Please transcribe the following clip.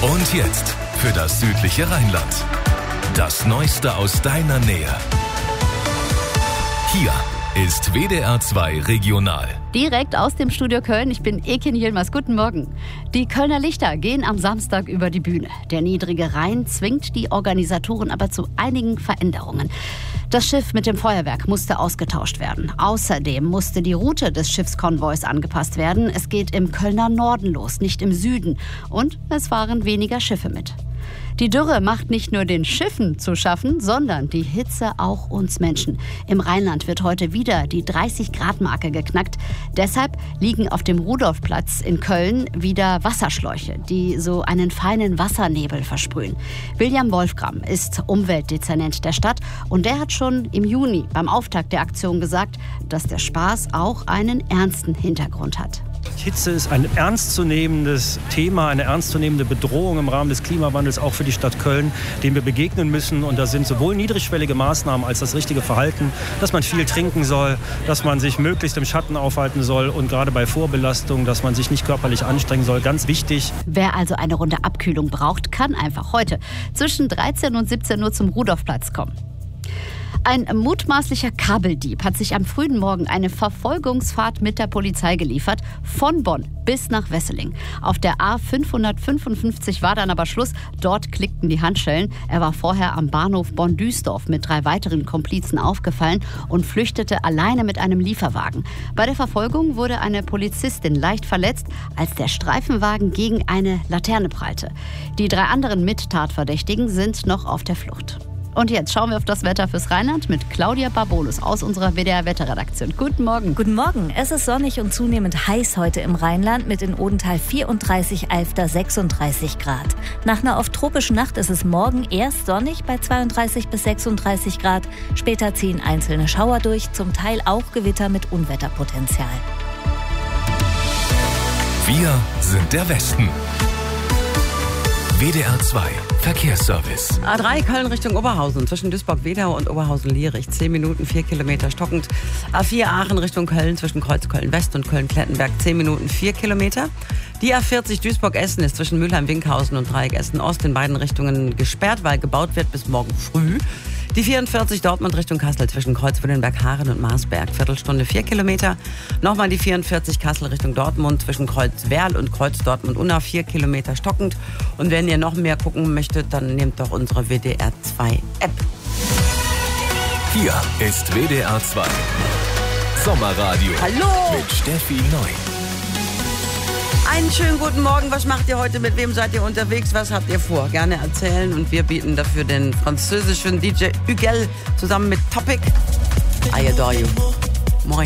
Und jetzt für das südliche Rheinland. Das Neueste aus deiner Nähe. Hier ist WDR 2 Regional. Direkt aus dem Studio Köln, ich bin Ekin Yilmaz. Guten Morgen. Die Kölner Lichter gehen am Samstag über die Bühne. Der niedrige Rhein zwingt die Organisatoren aber zu einigen Veränderungen. Das Schiff mit dem Feuerwerk musste ausgetauscht werden. Außerdem musste die Route des Schiffskonvois angepasst werden. Es geht im Kölner Norden los, nicht im Süden. Und es fahren weniger Schiffe mit. Die Dürre macht nicht nur den Schiffen zu schaffen, sondern die Hitze auch uns Menschen. Im Rheinland wird heute wieder die 30-Grad-Marke geknackt. Deshalb liegen auf dem Rudolfplatz in Köln wieder Wasserschläuche, die so einen feinen Wassernebel versprühen. William Wolfgram ist Umweltdezernent der Stadt und der hat schon im Juni beim Auftakt der Aktion gesagt, dass der Spaß auch einen ernsten Hintergrund hat. Hitze ist ein ernstzunehmendes Thema, eine ernstzunehmende Bedrohung im Rahmen des Klimawandels, auch für die Stadt Köln, dem wir begegnen müssen. Und da sind sowohl niedrigschwellige Maßnahmen als das richtige Verhalten, dass man viel trinken soll, dass man sich möglichst im Schatten aufhalten soll und gerade bei Vorbelastung, dass man sich nicht körperlich anstrengen soll, ganz wichtig. Wer also eine Runde Abkühlung braucht, kann einfach heute zwischen 13 und 17 Uhr zum Rudolfplatz kommen. Ein mutmaßlicher Kabeldieb hat sich am frühen Morgen eine Verfolgungsfahrt mit der Polizei geliefert, von Bonn bis nach Wesseling. Auf der A555 war dann aber Schluss, dort klickten die Handschellen. Er war vorher am Bahnhof Bonn-Duisdorf mit 3 weiteren Komplizen aufgefallen und flüchtete alleine mit einem Lieferwagen. Bei der Verfolgung wurde eine Polizistin leicht verletzt, als der Streifenwagen gegen eine Laterne prallte. Die 3 anderen Mittatverdächtigen sind noch auf der Flucht. Und jetzt schauen wir auf das Wetter fürs Rheinland mit Claudia Barbolus aus unserer WDR-Wetterredaktion. Guten Morgen. Guten Morgen. Es ist sonnig und zunehmend heiß heute im Rheinland mit in Odenthal 34, Alfter 36 Grad. Nach einer oft tropischen Nacht ist es morgen erst sonnig bei 32 bis 36 Grad. Später ziehen einzelne Schauer durch, zum Teil auch Gewitter mit Unwetterpotenzial. Wir sind der Westen. WDR 2 Verkehrsservice. A3 Köln Richtung Oberhausen zwischen Duisburg-Wedau und Oberhausen-Lierich. 10 Minuten, 4 Kilometer stockend. A4 Aachen Richtung Köln zwischen Kreuz-Köln-West und Köln-Klettenberg. 10 Minuten, 4 Kilometer. Die A40 Duisburg-Essen ist zwischen Mülheim-Winkhausen und Dreieck Essen-Ost in beiden Richtungen gesperrt, weil gebaut wird bis morgen früh. Die 44 Dortmund Richtung Kassel zwischen Kreuzwillenberg-Haaren und Marsberg. Viertelstunde 4 Kilometer. Nochmal die 44 Kassel Richtung Dortmund zwischen Kreuz-Werl und Kreuz-Dortmund-Unna 4 Kilometer stockend. Und wenn ihr noch mehr gucken möchtet, dann nehmt doch unsere WDR 2 App. Hier ist WDR 2 Sommerradio. Hallo! Mit Steffi Neu. Einen schönen guten Morgen. Was macht ihr heute? Mit wem seid ihr unterwegs? Was habt ihr vor? Gerne erzählen. Und wir bieten dafür den französischen DJ Huguel zusammen mit Topic. I Adore You.